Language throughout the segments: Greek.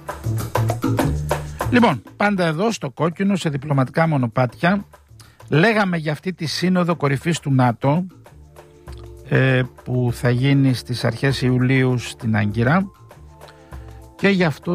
Λοιπόν, πάντα εδώ στο κόκκινο, σε διπλωματικά μονοπάτια, λέγαμε για αυτή τη σύνοδο κορυφής του ΝΑΤΟ που θα γίνει στις αρχές Ιουλίου στην Άγκυρα και για αυτό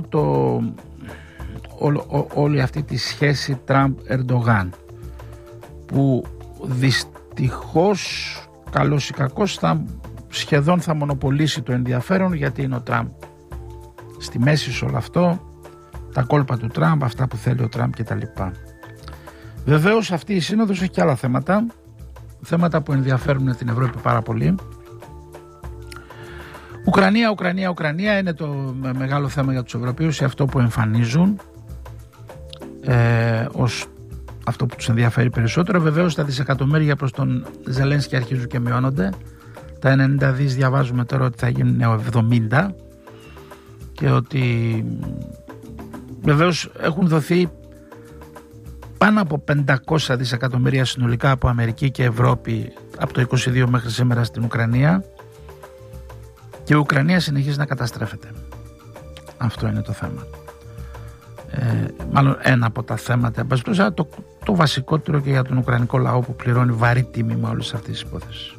όλη αυτή τη σχέση Τραμπ-Ερντογάν που δυστυχώς, καλώς ή κακώς, σχεδόν θα μονοπολίσει το ενδιαφέρον, γιατί είναι ο Τραμπ στη μέση σε όλο αυτό, τα κόλπα του Τραμπ, αυτά που θέλει ο Τραμπ κτλ. Βεβαίως αυτή η σύνοδος έχει και άλλα θέματα που ενδιαφέρουν την Ευρώπη πάρα πολύ. Ουκρανία είναι το μεγάλο θέμα για τους Ευρωπαίους, αυτό που εμφανίζουν ως αυτό που τους ενδιαφέρει περισσότερο. Βεβαίως τα δισεκατομμύρια προς τον Ζελένσκι αρχίζουν και μειώνονται. Τα 90 δις διαβάζουμε τώρα ότι θα γίνουν 70 και ότι βεβαίως έχουν δοθεί πάνω από 500 δισεκατομμύρια συνολικά από Αμερική και Ευρώπη από το 22 μέχρι σήμερα στην Ουκρανία και η Ουκρανία συνεχίζει να καταστρέφεται. Αυτό είναι το θέμα. Μάλλον ένα από τα θέματα, το βασικότερο και για τον Ουκρανικό λαό που πληρώνει βαρύ τίμημα όλες αυτές τις υπόθεσεις.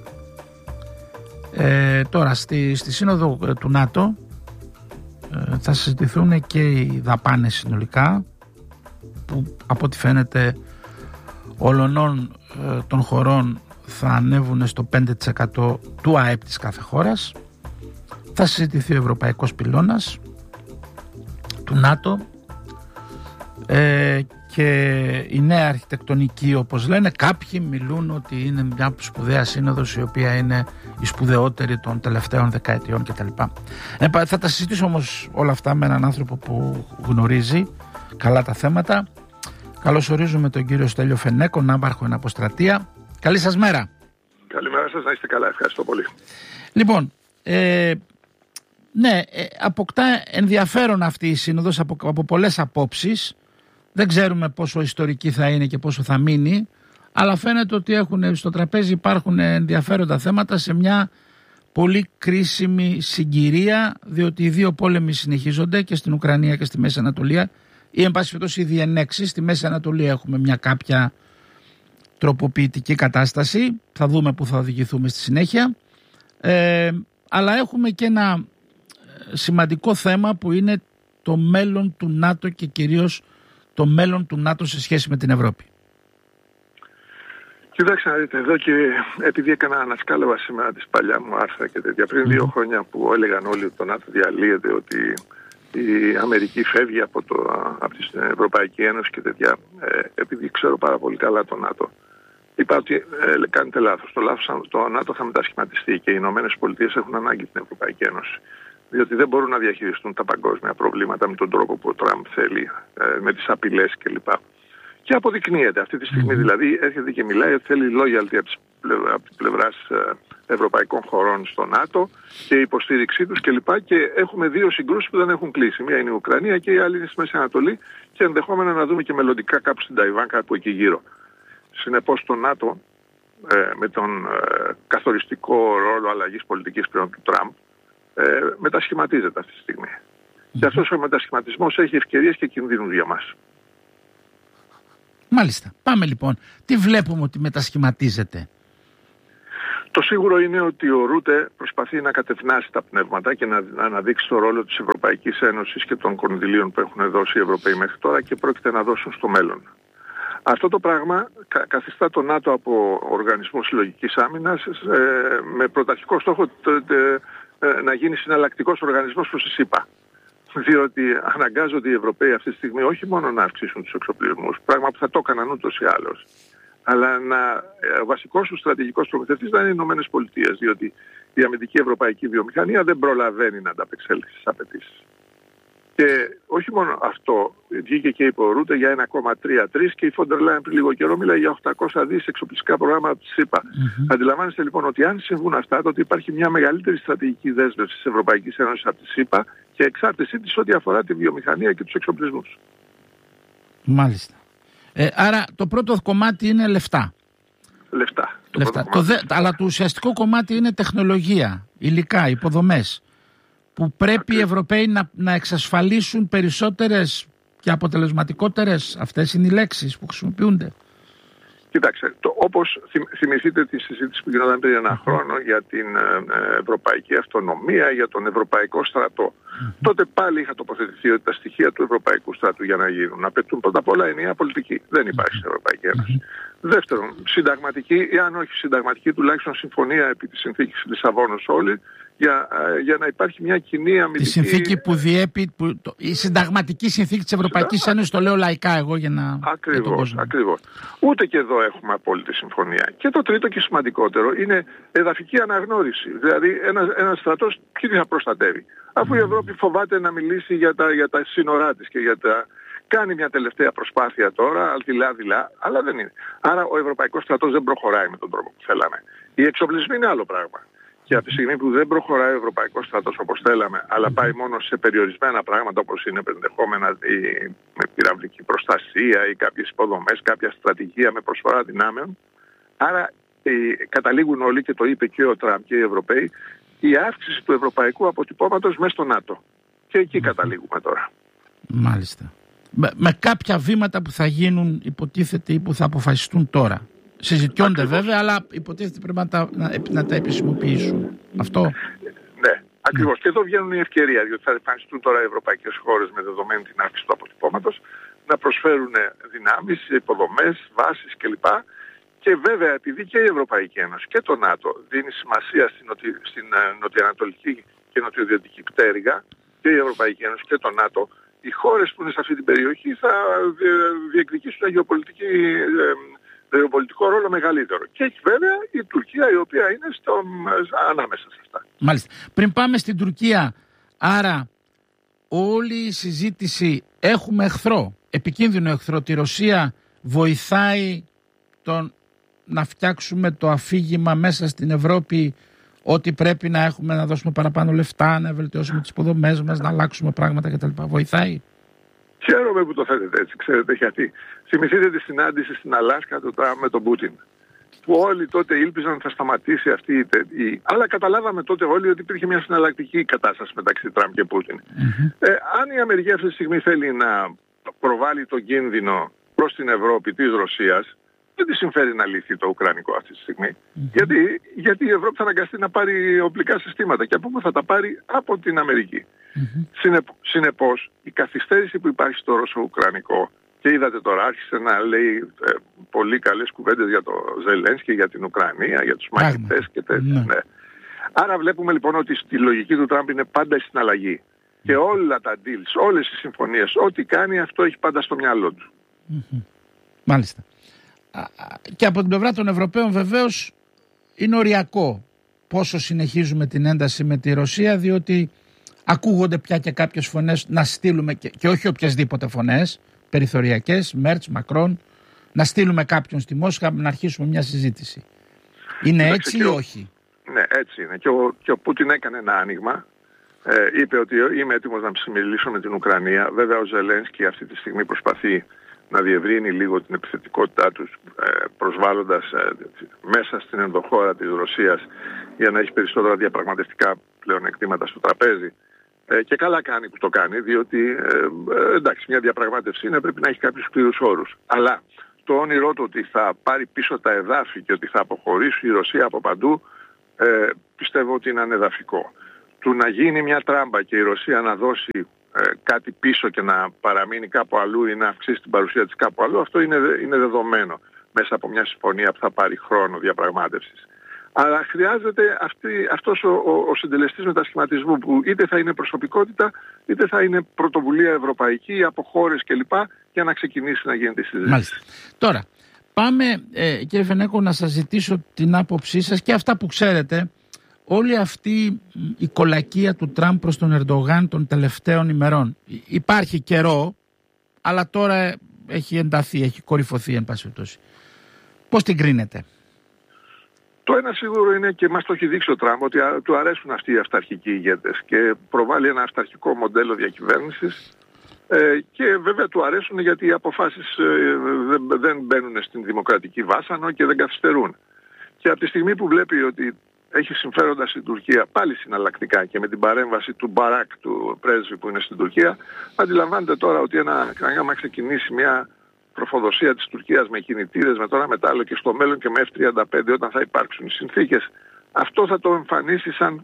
Τώρα στη σύνοδο του ΝΑΤΟ θα συζητηθούν και οι δαπάνες συνολικά που από ό,τι φαίνεται όλων των χωρών θα ανέβουν στο 5% του ΑΕΠ της κάθε χώρας. Θα συζητηθεί ο ευρωπαϊκός πυλώνας του ΝΑΤΟ και η νέα αρχιτεκτονική, όπως λένε κάποιοι, μιλούν ότι είναι μια σπουδαία σύνοδος η οποία είναι η σπουδαιότερη των τελευταίων δεκαετιών κτλ. Θα τα συζητήσω όμως όλα αυτά με έναν άνθρωπο που γνωρίζει καλά τα θέματα. Καλωσορίζουμε τον κύριο Στέλιο Φενέκο, ναύαρχο εν αποστρατεία. Καλή σας μέρα. Καλημέρα σας, να είστε καλά, ευχαριστώ πολύ. Λοιπόν, αποκτά ενδιαφέρον αυτή η σύνοδος από πολλές απόψεις. Δεν ξέρουμε πόσο ιστορική θα είναι και πόσο θα μείνει, αλλά φαίνεται ότι στο τραπέζι υπάρχουν ενδιαφέροντα θέματα σε μια πολύ κρίσιμη συγκυρία, διότι οι δύο πόλεμοι συνεχίζονται και στην Ουκρανία και στη Μέση Ανατολή, ή εν πάση περιπτώσει οι διενέξεις. Στη Μέση Ανατολή έχουμε μια κάποια τροποποιητική κατάσταση, θα δούμε που θα οδηγηθούμε στη συνέχεια, αλλά έχουμε και ένα σημαντικό θέμα που είναι το μέλλον του ΝΑΤΟ και κυρίως το μέλλον του ΝΑΤΟ σε σχέση με την Ευρώπη. Κοιτάξτε να δείτε, εδώ και επειδή έκανα ανασκάλευα σήμερα τις παλιά μου άρθρα και τέτοια, πριν 2 χρόνια που έλεγαν όλοι ότι το ΝΑΤΟ διαλύεται, ότι η Αμερική φεύγει από την Ευρωπαϊκή Ένωση και τέτοια, επειδή ξέρω πάρα πολύ καλά το ΝΑΤΟ, είπα ότι κάνετε λάθος. Το ΝΑΤΟ θα μετασχηματιστεί και οι Ηνωμένες Πολιτείες έχουν ανάγκη την Ευρωπαϊκή Ένωση. Διότι δεν μπορούν να διαχειριστούν τα παγκόσμια προβλήματα με τον τρόπο που ο Τραμπ θέλει, με τις απειλές κλπ. Και αποδεικνύεται αυτή τη στιγμή, δηλαδή έρχεται και μιλάει ότι θέλει loyalty από την πλευρά ευρωπαϊκών χωρών στο ΝΑΤΟ και η υποστήριξή τους κλπ. Και έχουμε 2 συγκρούσεις που δεν έχουν κλείσει. Μία είναι η Ουκρανία και η άλλη είναι στη Μέση Ανατολή και ενδεχόμενα να δούμε και μελλοντικά κάπου στην Ταϊβάν, κάπου εκεί γύρω. Συνεπώς το ΝΑΤΟ με τον καθοριστικό ρόλο αλλαγής πολιτικής πλέον του Τραμπ μετασχηματίζεται αυτή τη στιγμή. Και αυτός ο μετασχηματισμός έχει ευκαιρίες και κινδύνους για μας. Μάλιστα. Πάμε λοιπόν. Τι βλέπουμε ότι μετασχηματίζεται? Το σίγουρο είναι ότι ο Ρούτε προσπαθεί να κατευνάσει τα πνεύματα και να αναδείξει το ρόλο της Ευρωπαϊκής Ένωσης και των κονδυλίων που έχουν δώσει οι Ευρωπαίοι μέχρι τώρα και πρόκειται να δώσουν στο μέλλον. Αυτό το πράγμα καθιστά το ΝΑΤΟ από οργανισμό συλλογικής άμυνας με πρωταρχικό στόχο να γίνει συναλλακτικός οργανισμός προς τη ΣΥΠΑ. Διότι αναγκάζονται οι Ευρωπαίοι αυτή τη στιγμή όχι μόνο να αυξήσουν τους εξοπλισμούς, πράγμα που θα το έκαναν ούτως ή άλλως, αλλά ο βασικός του στρατηγικός προμηθευτής να είναι οι Ηνωμένες Πολιτείες, διότι η αμυντική ευρωπαϊκή βιομηχανία δεν προλαβαίνει να ανταπεξέλθει στις απαιτήσεις. Και όχι μόνο αυτό, βγήκε και είπε ο Ρούτε για 1,33 και η Φόντερ Λάιεν πριν λίγο καιρό μιλάει για 800 δις εξοπλιστικά προγράμματα της ΣΥΠΑ. Αντιλαμβάνεστε λοιπόν ότι αν συμβούν αυτά, τότε υπάρχει μια μεγαλύτερη στρατηγική δέσμευση της Ευρωπαϊκής Ένωσης από τη ΣΥΠΑ και εξάρτησή της ό,τι αφορά τη βιομηχανία και τους εξοπλισμούς. Μάλιστα. Άρα το πρώτο κομμάτι είναι λεφτά. Λεφτά. Αλλά το ουσιαστικό κομμάτι είναι τεχνολογία, υλικά, υποδομές. που πρέπει οι Ευρωπαίοι να εξασφαλίσουν περισσότερες και αποτελεσματικότερες, αυτές είναι οι λέξεις που χρησιμοποιούνται. Κοιτάξτε, όπως θυμηθείτε τη συζήτηση που γινόταν πριν ένα χρόνο για την ευρωπαϊκή αυτονομία, για τον ευρωπαϊκό στρατό. Τότε πάλι είχα τοποθετηθεί ότι τα στοιχεία του ευρωπαϊκού στρατού για να γίνουν απαιτούν πρώτα απ' όλα ενιαία πολιτική. Δεν υπάρχει στην Ευρωπαϊκή Ένωση. Δεύτερον, συνταγματική, ή αν όχι συνταγματική, τουλάχιστον συμφωνία επί της συνθήκης Λισαβόνος όλοι, για να υπάρχει μια κοινή αμυντική... Τη συνθήκη που διέπει, η συνταγματική συνθήκη της Ευρωπαϊκής Ένωσης, το λέω λαϊκά εγώ για να... Ακριβώς. Ούτε και εδώ έχουμε απόλυτη συμφωνία. Και το τρίτο και σημαντικότερο είναι εδαφική αναγνώριση. Δηλαδή ένας στρατός ποιοι θα προστατεύει. Αφού η Ευρώπη φοβάται να μιλήσει για τα σύνορά της και κάνει μια τελευταία προσπάθεια τώρα, δειλά, αλλά δεν είναι. Άρα ο Ευρωπαϊκός στρατός δεν προχωράει με τον τρόπο που θέλαμε. Οι εξοπλισμοί είναι άλλο πράγμα. Και από τη στιγμή που δεν προχωράει ο Ευρωπαϊκός στρατός όπως θέλαμε, αλλά πάει μόνο σε περιορισμένα πράγματα όπως είναι ενδεχόμενα η πυραυλική προστασία ή κάποιες υποδομές, κάποια στρατηγία με προσφορά δυνάμεων. Άρα καταλήγουν όλοι, και το είπε και ο Τραμπ και οι Ευρωπαίοι, η αύξηση του ευρωπαϊκού αποτυπώματος μέσα στο ΝΑΤΟ. Και εκεί καταλήγουμε τώρα. Μάλιστα. Με κάποια βήματα που θα γίνουν, υποτίθεται, ή που θα αποφασιστούν τώρα. Συζητιόνται βέβαια, αλλά υποτίθεται πρέπει να τα επισημοποιήσουν. Αυτό. Ναι, ακριβώς. Και εδώ βγαίνουν οι ευκαιρίες, διότι θα εμφανιστούν τώρα οι ευρωπαϊκές χώρες με δεδομένη την αύξηση του αποτυπώματος να προσφέρουν δυνάμεις, υποδομές, βάσεις κλπ. Και βέβαια, επειδή και η Ευρωπαϊκή Ένωση και το ΝΑΤΟ δίνει σημασία στην νοτιοανατολική και νοτιοδυτική πτέρυγα, και η Ευρωπαϊκή Ένωση και το ΝΑΤΟ, οι χώρες που είναι σε αυτή την περιοχή θα διεκδικήσουν γεωπολιτικό ρόλο μεγαλύτερο. Και έχει βέβαια η Τουρκία, η οποία είναι ανάμεσα σε αυτά. Μάλιστα. Πριν πάμε στην Τουρκία, άρα όλη η συζήτηση, έχουμε εχθρό, επικίνδυνο εχθρό, τη Ρωσία βοηθάει να φτιάξουμε το αφήγημα μέσα στην Ευρώπη ότι πρέπει να δώσουμε παραπάνω λεφτά, να βελτιώσουμε τις υποδομές μας, να αλλάξουμε πράγματα κτλ. Βοηθάει. Χαίρομαι που το θέτετε έτσι, ξέρετε γιατί. Θυμηθείτε τη συνάντηση στην Αλάσκα του Τραμπ με τον Πούτιν. Που όλοι τότε ήλπιζαν ότι θα σταματήσει αυτή αλλά καταλάβαμε τότε όλοι ότι υπήρχε μια συναλλακτική κατάσταση μεταξύ Τραμπ και Πούτιν. Αν η Αμερική αυτή τη στιγμή θέλει να προβάλλει τον κίνδυνο προς την Ευρώπη της Ρωσίας, δεν της συμφέρει να λυθεί το Ουκρανικό αυτή τη στιγμή. Γιατί η Ευρώπη θα αναγκαστεί να πάρει οπλικά συστήματα. Και από πού θα τα πάρει? Από την Αμερική. Συνεπώς, η καθυστέρηση που υπάρχει στο Ρωσο-Ουκρανικό, και είδατε τώρα άρχισε να λέει πολύ καλές κουβέντες για το Ζελένσκι, για την Ουκρανία, για τους μαχητές και τέτοια. Ναι. Άρα βλέπουμε λοιπόν ότι στη λογική του Τραμπ είναι πάντα η συναλλαγή. Και όλα τα deals, όλες οι συμφωνίες, ό,τι κάνει, αυτό έχει πάντα στο μυαλό του. Μάλιστα. Και από την πλευρά των Ευρωπαίων βεβαίως είναι οριακό πόσο συνεχίζουμε την ένταση με τη Ρωσία, διότι ακούγονται πια και κάποιες φωνές να στείλουμε, και όχι οποιασδήποτε φωνές, περιθωριακές, Μέρτς, Μακρόν, να στείλουμε κάποιον στη Μόσχα να αρχίσουμε μια συζήτηση. Είναι έτσι ή όχι? Ναι, έτσι είναι. Και ο Πούτιν έκανε ένα άνοιγμα. Είπε ότι είμαι έτοιμος να συμμιλήσω με την Ουκρανία. Βέβαια ο Ζελένσκι αυτή τη στιγμή προσπαθεί να διευρύνει λίγο την επιθετικότητά τους, προσβάλλοντας μέσα στην ενδοχώρα της Ρωσίας για να έχει περισσότερα διαπραγματευτικά πλεονεκτήματα στο τραπέζι. Και καλά κάνει που το κάνει, διότι εντάξει, μια διαπραγμάτευση είναι, πρέπει να έχει κάποιους πλήρους όρους. Αλλά το όνειρό του ότι θα πάρει πίσω τα εδάφη και ότι θα αποχωρήσει η Ρωσία από παντού, πιστεύω ότι είναι ανεδαφικό. Του να γίνει μια τράμπα και η Ρωσία να δώσει κάτι πίσω και να παραμείνει κάπου αλλού ή να αυξήσει την παρουσία της κάπου αλλού, αυτό είναι δεδομένο μέσα από μια συμφωνία που θα πάρει χρόνο διαπραγμάτευσης. Αλλά χρειάζεται αυτός ο συντελεστής μετασχηματισμού που είτε θα είναι προσωπικότητα, είτε θα είναι πρωτοβουλία ευρωπαϊκή από χώρες κλπ. Για να ξεκινήσει να γίνεται η συζήτηση. Μάλιστα. Τώρα, πάμε κύριε Φενέκο να σας ζητήσω την άποψή σας και αυτά που ξέρετε. Όλη αυτή η κολακία του Τραμπ προς τον Ερντογάν των τελευταίων ημερών. Υπάρχει καιρό, αλλά τώρα έχει ενταθεί, έχει κορυφωθεί εν πάση περιπτώσει. Πώς την κρίνετε? Το ένα σίγουρο είναι, και μας το έχει δείξει ο Τραμπ, ότι του αρέσουν αυτοί οι αυταρχικοί ηγέτες και προβάλλει ένα αυταρχικό μοντέλο διακυβέρνησης, και βέβαια του αρέσουν γιατί οι αποφάσεις δεν μπαίνουν στην δημοκρατική βάσανο και δεν καθυστερούν. Και από τη στιγμή που βλέπει ότι έχει συμφέροντα στην Τουρκία πάλι συναλλακτικά και με την παρέμβαση του Μπαράκ, του πρέσβη που είναι στην Τουρκία, αντιλαμβάνεται τώρα ότι άμα ξεκινήσει μια τροφοδοσία της Τουρκίας με κινητήρες, με το ένα μετάλλο και στο μέλλον και με F-35 όταν θα υπάρξουν οι συνθήκες, αυτό θα το εμφανίσει σαν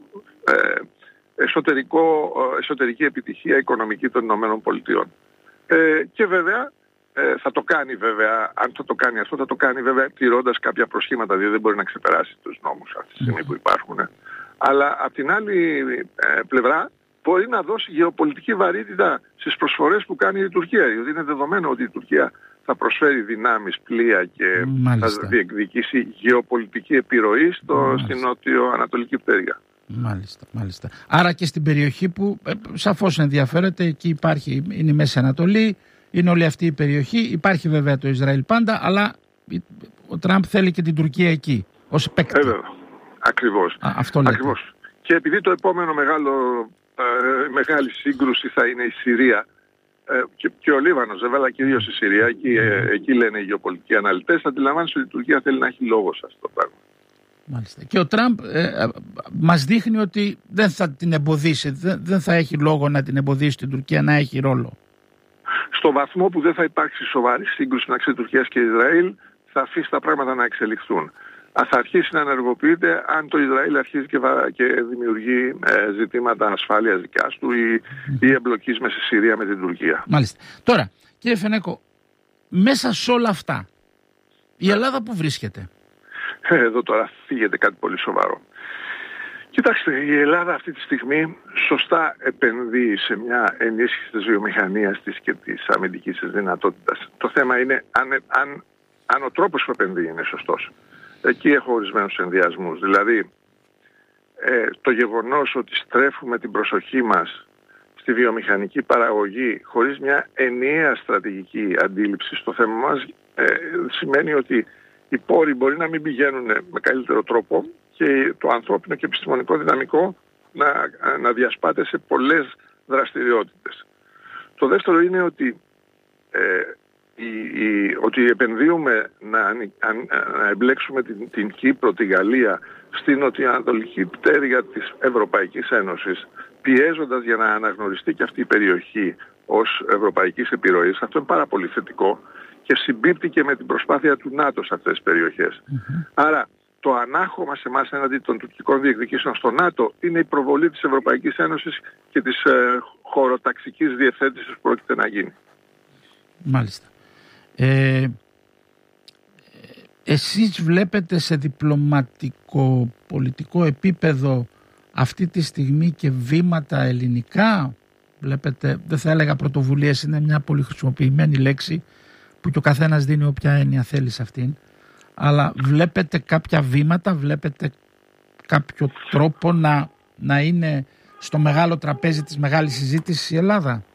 εσωτερική επιτυχία οικονομική των Ηνωμένων Πολιτειών. Και βέβαια θα το κάνει βέβαια, αν θα το κάνει αυτό, θα το κάνει βέβαια τηρώντας κάποια προσχήματα, διότι δεν μπορεί να ξεπεράσει τους νόμους αυτή τη στιγμή που υπάρχουν. Αλλά από την άλλη πλευρά μπορεί να δώσει γεωπολιτική βαρύτητα στις προσφορές που κάνει η Τουρκία, διότι είναι δεδομένο ότι η Τουρκία θα προσφέρει δυνάμεις, πλοία και θα διεκδικήσει γεωπολιτική επιρροή στην νότιο-ανατολική πτέρυγα. Μάλιστα. Άρα και στην περιοχή που σαφώς ενδιαφέρεται, εκεί υπάρχει, είναι η Μέση Ανατολή, είναι όλη αυτή η περιοχή, υπάρχει βέβαια το Ισραήλ πάντα, αλλά ο Τραμπ θέλει και την Τουρκία εκεί, ως παίκτη. Ακριβώς. Αυτό λέτε. Ακριβώς. Και επειδή το επόμενο μεγάλη σύγκρουση θα είναι η Συρία, και ο Λίβανος βέβαια, αλλά κυρίως η Συρία, εκεί λένε οι γεωπολιτικοί αναλυτές, αντιλαμβάνεσαι ότι η Τουρκία θέλει να έχει λόγο σε αυτό το πράγμα. Μάλιστα. Και ο Τραμπ μας δείχνει ότι δεν θα την εμποδίσει, δεν θα έχει λόγο να την εμποδίσει την Τουρκία να έχει ρόλο. Στο βαθμό που δεν θα υπάρξει σοβαρή σύγκρουση μεταξύ Τουρκίας και Ισραήλ, θα αφήσει τα πράγματα να εξελιχθούν. Θα αρχίσει να ενεργοποιείται αν το Ισραήλ αρχίζει και δημιουργεί ζητήματα ασφάλειας δικιάς του ή εμπλοκής με στη Συρία με την Τουρκία. Μάλιστα. Τώρα, κύριε Φενέκο, μέσα σε όλα αυτά, η Ελλάδα που βρίσκεται? Εδώ τώρα φύγεται κάτι πολύ σοβαρό. Κοιτάξτε, η Ελλάδα αυτή τη στιγμή σωστά επενδύει σε μια ενίσχυση της βιομηχανίας της και της αμυντικής της δυνατότητας. Το θέμα είναι αν ο τρόπος που επενδύει είναι σωστός. Εκεί έχω ορισμένους ενδιασμούς. Δηλαδή, το γεγονός ότι στρέφουμε την προσοχή μας στη βιομηχανική παραγωγή χωρίς μια ενιαία στρατηγική αντίληψη στο θέμα μας σημαίνει ότι οι πόροι μπορεί να μην πηγαίνουν με καλύτερο τρόπο και το ανθρώπινο και επιστημονικό δυναμικό να διασπάται σε πολλές δραστηριότητες. Το δεύτερο είναι ότι ότι επενδύουμε να εμπλέξουμε την Κύπρο, τη Γαλλία στην νοτιοανατολική πτέρυγα της Ευρωπαϊκής Ένωσης, πιέζοντας για να αναγνωριστεί και αυτή η περιοχή ως ευρωπαϊκής επιρροής. Αυτό είναι πάρα πολύ θετικό και συμπίπτει και με την προσπάθεια του ΝΑΤΟ σε αυτές τις περιοχές. Άρα το ανάχωμα σε εμάς έναντι των τουρκικών διεκδικήσεων στο ΝΑΤΟ είναι η προβολή της Ευρωπαϊκής Ένωσης και της χωροταξικής διευθέτησης που πρόκειται να γίνει. Μάλιστα. Εσείς βλέπετε σε διπλωματικό πολιτικό επίπεδο αυτή τη στιγμή και βήματα ελληνικά? Βλέπετε, δεν θα έλεγα πρωτοβουλίες, είναι μια πολύ χρησιμοποιημένη λέξη που και ο καθένας δίνει όποια έννοια θέλει σε αυτήν, αλλά βλέπετε κάποια βήματα, βλέπετε κάποιο τρόπο να είναι στο μεγάλο τραπέζι της μεγάλης συζήτησης η Ελλάδα?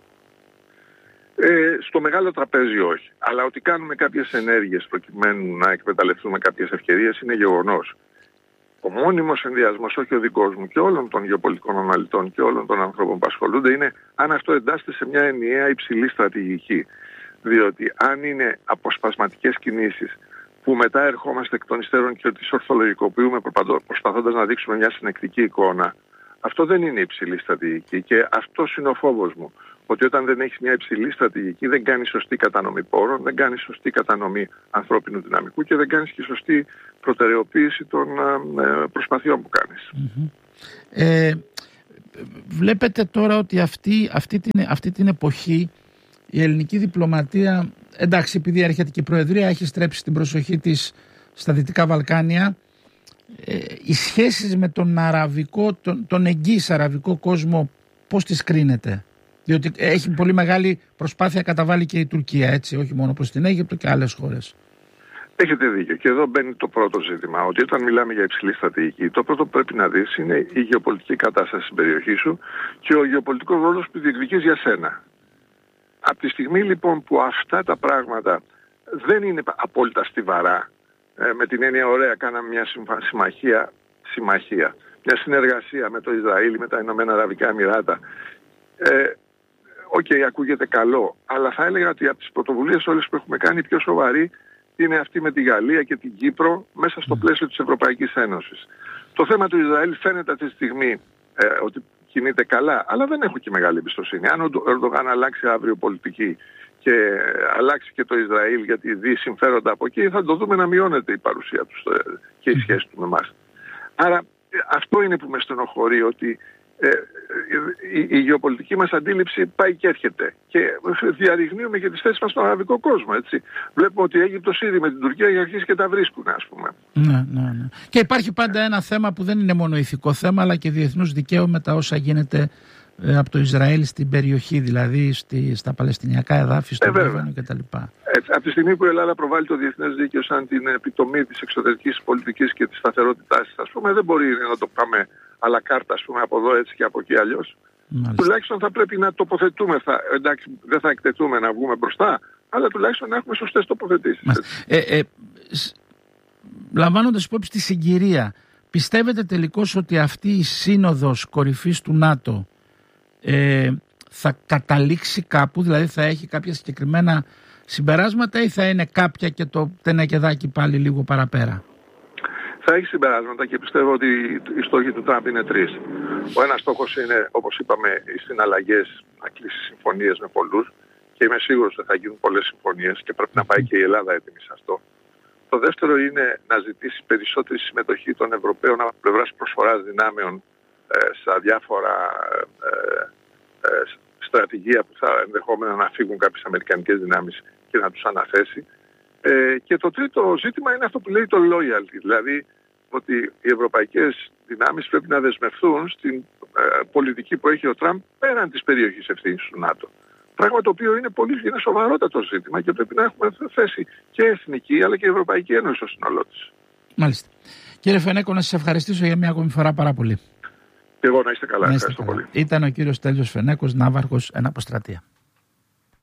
Στο μεγάλο τραπέζι όχι, αλλά ότι κάνουμε κάποιες ενέργειες προκειμένου να εκμεταλλευτούμε κάποιες ευκαιρίες είναι γεγονός. Ο μόνιμος ενδιασμός, όχι ο δικός μου και όλων των γεωπολιτικών αναλυτών και όλων των ανθρώπων που ασχολούνται, είναι αν αυτό εντάσσεται σε μια ενιαία υψηλή στρατηγική. Διότι αν είναι αποσπασματικές κινήσεις που μετά ερχόμαστε εκ των υστέρων και τις ορθολογικοποιούμε προσπαθώντας να δείξουμε μια συνεκτική εικόνα, αυτό δεν είναι υψηλή στρατηγική και αυτός είναι ο φόβος μου. Ότι όταν δεν έχεις μια υψηλή στρατηγική δεν κάνεις σωστή κατανομή πόρων, δεν κάνεις σωστή κατανομή ανθρώπινου δυναμικού και δεν κάνεις και σωστή προτεραιοποίηση των προσπαθειών που κάνεις. Βλέπετε τώρα ότι αυτή την εποχή η ελληνική διπλωματία, εντάξει, επειδή έρχεται και η Προεδρία, έχει στρέψει την προσοχή της στα Δυτικά Βαλκάνια. Οι σχέσεις με τον εγγύς αραβικό κόσμο πώς τις κρίνετε? Διότι έχει πολύ μεγάλη προσπάθεια καταβάλει και η Τουρκία, έτσι, όχι μόνο προς την Αίγυπτο και άλλες χώρες. Έχετε δίκιο. Και εδώ μπαίνει το πρώτο ζήτημα. Ότι όταν μιλάμε για υψηλή στρατηγική, το πρώτο που πρέπει να δεις είναι η γεωπολιτική κατάσταση στην περιοχή σου και ο γεωπολιτικός ρόλος που διεκδικείς για σένα. Από τη στιγμή λοιπόν που αυτά τα πράγματα δεν είναι απόλυτα στιβαρά, με την έννοια ωραία κάναμε μια συμμαχία, μια συνεργασία με το Ισραήλ, με τα Ηνωμένα Αραβικά Εμιράτα, ακούγεται καλό, αλλά θα έλεγα ότι από τις πρωτοβουλίες όλες που έχουμε κάνει, η πιο σοβαρή είναι αυτή με τη Γαλλία και την Κύπρο μέσα στο πλαίσιο της Ευρωπαϊκής Ένωσης. Το θέμα του Ισραήλ φαίνεται αυτή τη στιγμή ότι κινείται καλά, αλλά δεν έχω και μεγάλη εμπιστοσύνη. Αν ο Ερντογάν αλλάξει αύριο πολιτική και αλλάξει και το Ισραήλ γιατί δει συμφέροντα από εκεί, θα το δούμε να μειώνεται η παρουσία του και η σχέση του με εμάς. Άρα αυτό είναι που με στενοχωρεί, ότι η γεωπολιτική μας αντίληψη πάει και έρχεται και διαρριγνύουμε και τις θέσεις μας στον αραβικό κόσμο, έτσι. Βλέπουμε ότι η Αίγυπτος ήδη με την Τουρκία έχει αρχίσει και τα βρίσκουν, ας πούμε. Ναι. Και υπάρχει πάντα ένα θέμα που δεν είναι μόνο ηθικό θέμα, αλλά και διεθνούς δικαίου με τα όσα γίνεται από το Ισραήλ στην περιοχή, δηλαδή στα Παλαιστινιακά εδάφη, στο Λίβανο κτλ. Από τη στιγμή που η Ελλάδα προβάλλει το διεθνές δίκαιο σαν την επιτομή της εξωτερικής πολιτικής και της σταθερότητάς της, ας πούμε, δεν μπορεί να το πάμε αλλά κάρτα, ας πούμε, από εδώ έτσι και από εκεί αλλιώς. Τουλάχιστον θα πρέπει να τοποθετούμε. Εντάξει, δεν θα εκτεθούμε να βγούμε μπροστά, αλλά τουλάχιστον να έχουμε σωστές τοποθετήσεις. Λαμβάνοντας υπόψη τη συγκυρία, πιστεύετε τελικώς ότι αυτή η σύνοδος κορυφής του ΝΑΤΟ θα καταλήξει κάπου, δηλαδή θα έχει κάποια συγκεκριμένα συμπεράσματα ή θα είναι κάποια και το τενεκεδάκι πάλι λίγο παραπέρα? Θα έχει συμπεράσματα και πιστεύω ότι οι στόχοι του Τραμπ είναι τρεις. Ο ένας στόχος είναι, όπως είπαμε, οι συναλλαγές, να κλείσει συμφωνίες με πολλούς και είμαι σίγουρος ότι θα γίνουν πολλές συμφωνίες και πρέπει να πάει και η Ελλάδα έτοιμη σε αυτό. Το δεύτερο είναι να ζητήσει περισσότερη συμμετοχή των Ευρωπαίων από πλευράς προσφοράς δυνάμεων στα διάφορα στρατηγία που θα ενδεχόμενα να φύγουν κάποιες αμερικανικές δυνάμεις και να τους αναθέσει. Και το τρίτο ζήτημα είναι αυτό που λέει το loyalty, δηλαδή ότι οι ευρωπαϊκές δυνάμεις πρέπει να δεσμευθούν στην πολιτική που έχει ο Τραμπ πέραν της περιοχής ευθύνης του ΝΑΤΟ. Πράγμα το οποίο είναι σοβαρότατο ζήτημα και πρέπει να έχουμε θέση και εθνική αλλά και η Ευρωπαϊκή Ένωση στο σύνολό της. Μάλιστα. Κύριε Φενέκο, να σας ευχαριστήσω για μια ακόμη φορά πάρα πολύ. Και εγώ να είστε καλά. Ευχαριστώ πολύ. Ήταν ο κύριος Στέλιος Φενέκος, ναύαρχος εν αποστρατεία.